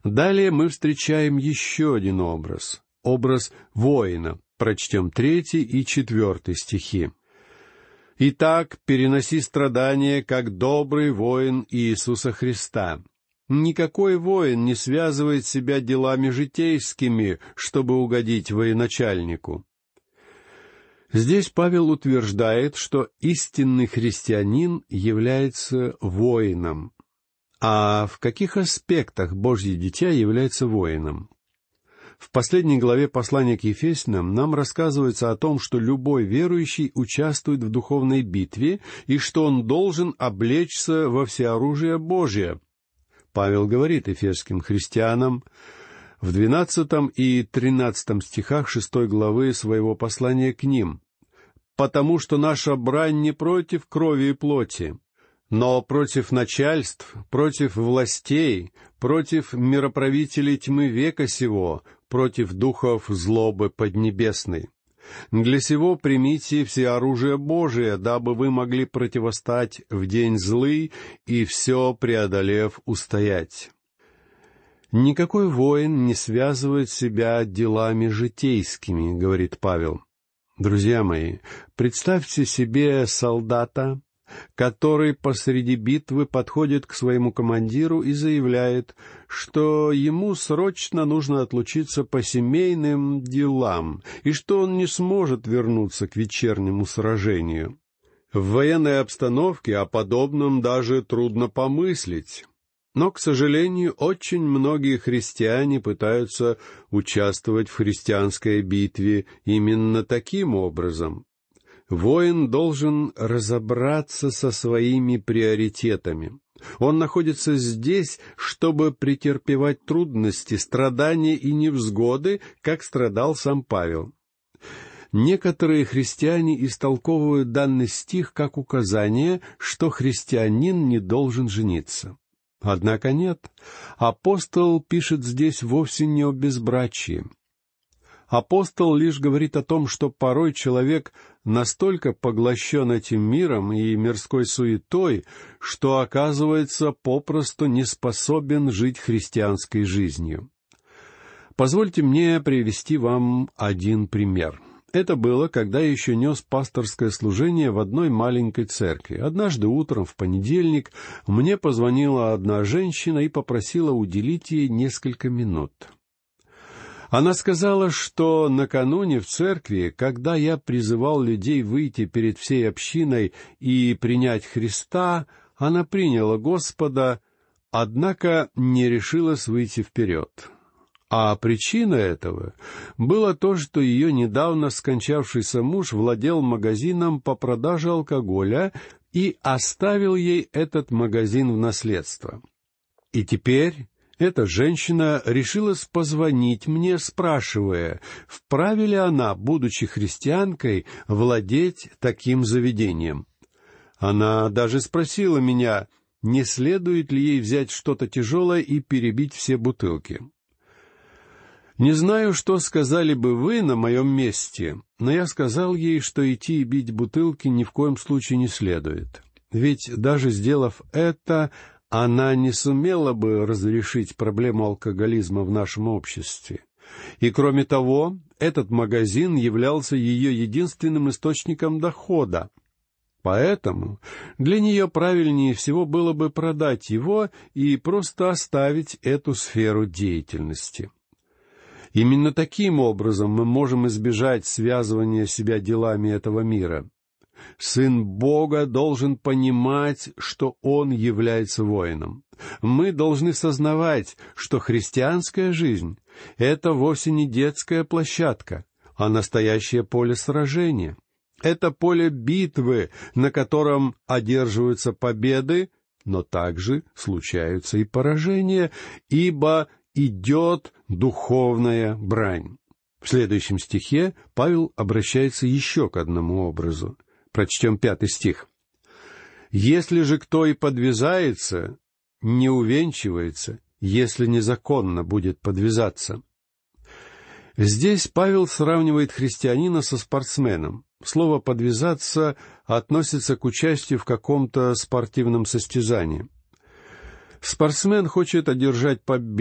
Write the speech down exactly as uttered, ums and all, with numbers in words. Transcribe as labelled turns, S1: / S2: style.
S1: Далее мы встречаем еще один образ, образ воина. Прочтем третий и четвертый стихи. «Итак, переноси страдания, как добрый воин Иисуса Христа. Никакой воин не связывает себя делами житейскими, чтобы угодить военачальнику». Здесь Павел утверждает, что истинный христианин является воином. А в каких аспектах Божье дитя является воином? В последней главе послания к Ефесянам нам рассказывается о том, что любой верующий участвует в духовной битве и что он должен облечься во всеоружие Божие. Павел говорит ефесским христианам в двенадцатом и тринадцатом стихах шестой главы своего послания к ним: «Потому что наша брань не против крови и плоти, но против начальств, против властей, против мироправителей тьмы века сего, против духов злобы поднебесной. Для сего примите все оружие Божие, дабы вы могли противостать в день злый и все преодолев устоять». «Никакой воин не связывает себя делами житейскими», — говорит Павел. Друзья мои, представьте себе солдата, который посреди битвы подходит к своему командиру и заявляет, что ему срочно нужно отлучиться по семейным делам, и что он не сможет вернуться к вечернему сражению. В военной обстановке о подобном даже трудно помыслить. Но, к сожалению, очень многие христиане пытаются участвовать в христианской битве именно таким образом. Воин должен разобраться со своими приоритетами. Он находится здесь, чтобы претерпевать трудности, страдания и невзгоды, как страдал сам Павел. Некоторые христиане истолковывают данный стих как указание, что христианин не должен жениться. Однако нет, апостол пишет здесь вовсе не о безбрачии. Апостол лишь говорит о том, что порой человек настолько поглощен этим миром и мирской суетой, что оказывается попросту не способен жить христианской жизнью. Позвольте мне привести вам один пример. Это было, когда я еще нес пасторское служение в одной маленькой церкви. Однажды утром, в понедельник, мне позвонила одна женщина и попросила уделить ей несколько минут. Она сказала, что накануне в церкви, когда я призывал людей выйти перед всей общиной и принять Христа, она приняла Господа, однако не решилась выйти вперед. А причина этого было то, что ее недавно скончавшийся муж владел магазином по продаже алкоголя и оставил ей этот магазин в наследство. И теперь эта женщина решилась позвонить мне, спрашивая, вправе ли она, будучи христианкой, владеть таким заведением. Она даже спросила меня, не следует ли ей взять что-то тяжелое и перебить все бутылки. Не знаю, что сказали бы вы на моем месте, но я сказал ей, что идти и бить бутылки ни в коем случае не следует. Ведь даже сделав это, она не сумела бы разрешить проблему алкоголизма в нашем обществе. И кроме того, этот магазин являлся ее единственным источником дохода. Поэтому для нее правильнее всего было бы продать его и просто оставить эту сферу деятельности. Именно таким образом мы можем избежать связывания себя делами этого мира. Сын Бога должен понимать, что Он является воином. Мы должны сознавать, что христианская жизнь — это вовсе не детская площадка, а настоящее поле сражения. Это поле битвы, на котором одерживаются победы, но также случаются и поражения, ибо идет духовная брань. В следующем стихе Павел обращается еще к одному образу. Прочтем пятый стих. «Если же кто и подвязается, не увенчивается, если незаконно будет подвязаться». Здесь Павел сравнивает христианина со спортсменом. Слово «подвязаться» относится к участию в каком-то спортивном состязании. Спортсмен хочет одержать победу,